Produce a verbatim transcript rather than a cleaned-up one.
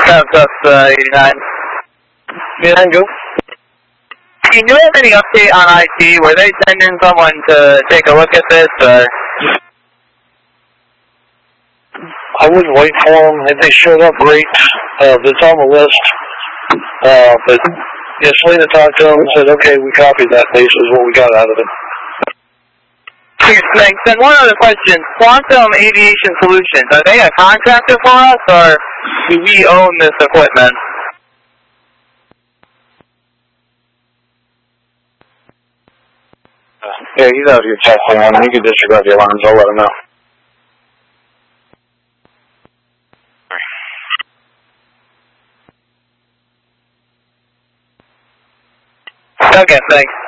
South uh, eighty-nine. Yeah, go. Do you have any update on I T? Were they sending someone to take a look at this, or? I wouldn't wait for them. If they showed up, great. Uh, it's on the list. Uh, but, yeah, Selena talked to them and said, okay, we copied that. This is what we got out of it. Thanks. And one other question. Quantum Aviation Solutions, are they a contractor for us, or do we own this equipment? Uh, yeah, he's out here testing on them. He can disregard the alarms. I'll let him know. Okay, thanks.